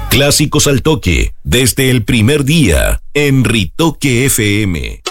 Clásicos al toque, desde el primer día, en Ritoque FM.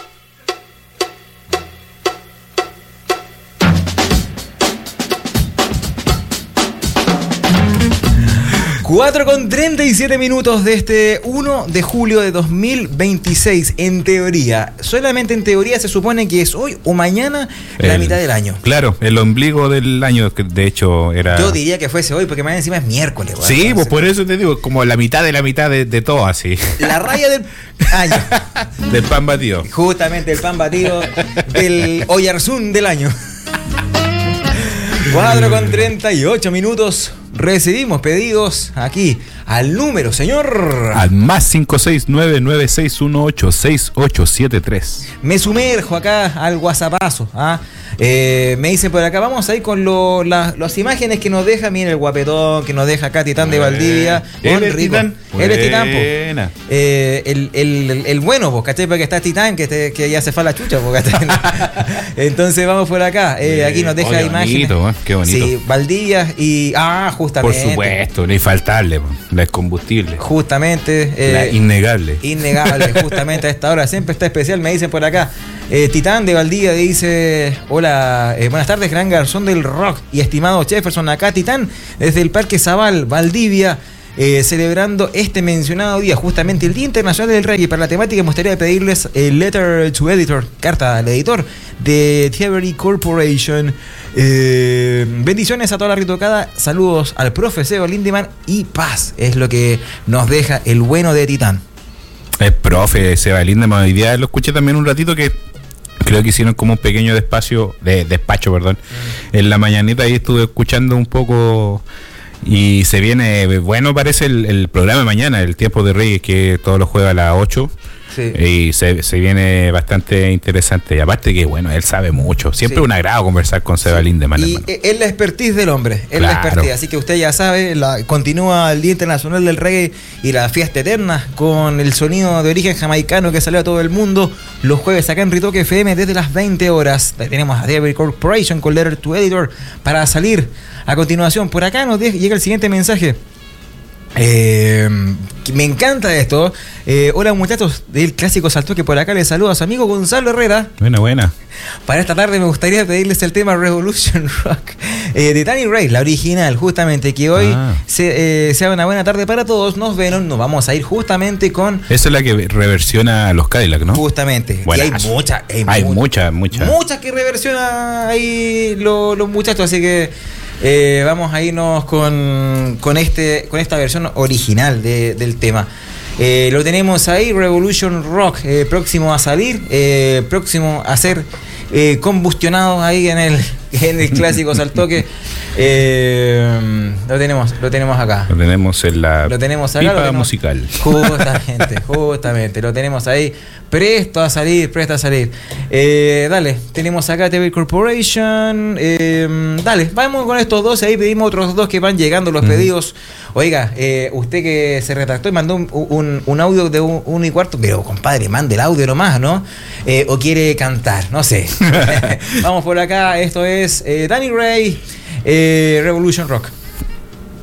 4:37 de este 1 de julio de 2026. En teoría, solamente en teoría se supone que es hoy o mañana la mitad del año. Claro, el ombligo del año, que de hecho era... Yo diría que fuese hoy, porque mañana encima es miércoles. Sí, entonces, pues por eso te digo, como la mitad de todo así. La raya del año. Del pan batido. Justamente el pan batido del Oyarzún del año. 4:38. Recibimos pedidos aquí al número, señor. Al más 56996186873. Me sumerjo acá al WhatsAppazo. Me dicen por acá, vamos a ir con las imágenes que nos deja, miren el guapetón que nos deja acá Titán de Valdivia. ¿Él es Titán? Él es Titán, po. El bueno, pues, ¿cachai? Porque está Titán, que ya se fue a la chucha, po, ¿cachai? Entonces vamos por acá. Aquí nos deja imágenes. Bonito, qué bonito. Sí, Valdivia y... justamente. Por supuesto, no infaltable, la es combustible. Justamente. La innegable. Innegable, justamente a esta hora. Siempre está especial, me dicen por acá. Titán de Valdivia dice: hola, buenas tardes, gran garzón del rock y estimado Jefferson. Acá Titán, desde el Parque Zabal, Valdivia, celebrando este mencionado día, justamente el Día Internacional del Reggae. Para la temática me gustaría pedirles el Letter to Editor, carta al editor de Thievery Corporation. Bendiciones a toda la ritocada, saludos al profe Sebo Lindemann y paz, es lo que nos deja el bueno de Titán. El profe Seba Lindemann, hoy día lo escuché también un ratito, que creo que hicieron como un pequeño despacho, en la mañanita, ahí estuve escuchando un poco. Y se viene, bueno, parece el programa de mañana, el Tiempo de Reyes, que todos los jueves a las 8. Sí. Y se viene bastante interesante. Y aparte que, bueno, él sabe mucho. Siempre un agrado conversar con Seba Lindemann. Y es la expertise del hombre, es la expertise. Así que usted ya sabe, continúa el Día Internacional del Reggae y la fiesta eterna con el sonido de origen jamaicano que salió a todo el mundo los jueves acá en Ritoque FM desde las 20 horas. Tenemos a Thievery Corporation con Letter to Editor para salir. A continuación, por acá nos llega el siguiente mensaje. Me encanta esto. Hola muchachos del Clásico Salto, que por acá les saluda a su amigo Gonzalo Herrera. Buena. Para esta tarde me gustaría pedirles el tema Revolution Rock de Danny Ray, la original, justamente, que hoy sea una buena tarde para todos. Nos vamos a ir justamente con... Esa es la que reversiona los Cadillac, ¿no? Justamente. Buenas. Y hay muchas. Muchas que reversiona ahí los muchachos, así que... vamos a irnos con esta versión original del tema. Lo tenemos ahí, Revolution Rock, próximo a salir, próximo a ser combustionado ahí en el Clásico Saltoque. Lo tenemos acá. Lo tenemos en la pipa musical. Justamente, lo tenemos ahí. Presto a salir. Dale, tenemos acá TV Corporation. Dale, vamos con estos dos. Ahí pedimos otros dos que van llegando los pedidos. Oiga, usted que se retractó y mandó un audio de 1:15, pero compadre, mande el audio nomás, ¿no? O quiere cantar, no sé. Vamos por acá, esto es Danny Ray, Revolution Rock.